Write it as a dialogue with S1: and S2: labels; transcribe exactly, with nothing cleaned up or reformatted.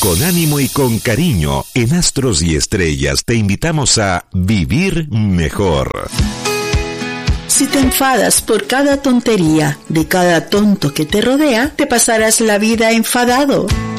S1: Con ánimo y con cariño, en Astros y Estrellas te invitamos a vivir mejor.
S2: Si te enfadas por cada tontería de cada tonto que te rodea, te pasarás la vida enfadado.